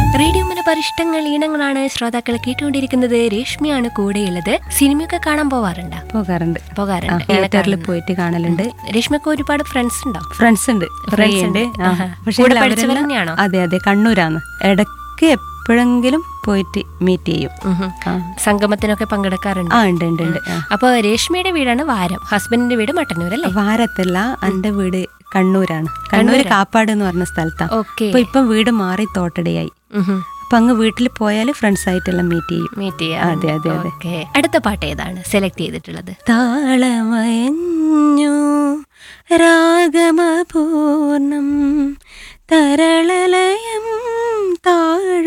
Radio പരിഷ്ടങ്ങൾ ഈണങ്ങളാണ് ശ്രോതാക്കൾ കേട്ടുകൊണ്ടിരിക്കുന്നത്. രേഷ്മിയാണ് കൂടെയുള്ളത്. സിനിമയൊക്കെ കാണാൻ പോകാറുണ്ട്. തിയേറ്ററിൽ പോയിട്ട് കാണലുണ്ട്. രേഷ്മിക്ക് ഒരുപാട് ഫ്രണ്ട്സ് ഉണ്ടോ? ഫ്രണ്ട്സ് ഉണ്ട്. അതെ, കണ്ണൂരാണ്. ഇടയ്ക്ക് എപ്പോഴെങ്കിലും പോയിട്ട് മീറ്റ് ചെയ്യും. സംഗമത്തിനൊക്കെ പങ്കെടുക്കാറുണ്ട്. ഉണ്ട്. അപ്പൊ രേഷ്മിയുടെ വീടാണ് വാരം, ഹസ്ബൻഡിന്റെ വീട് മട്ടന്നൂർ അല്ലേ? വാരത്തല്ല, എന്റെ വീട് കണ്ണൂരാണ്. കണ്ണൂര് കാപ്പാട് എന്ന് പറഞ്ഞ സ്ഥലത്താണ്. അപ്പൊ ഇപ്പം വീട് മാറി തോട്ടടയായി. അപ്പൊ അങ്ങ് വീട്ടിൽ പോയാൽ ഫ്രണ്ട്സ് ആയിട്ടെല്ലാം മീറ്റ് ചെയ്യും. അതെ. അടുത്ത പാട്ട് ഏതാണ് സെലക്ട് ചെയ്തിട്ടുള്ളത്? താളമയഞ്ഞു രാഗമപൂർണം തരളലയം താഴ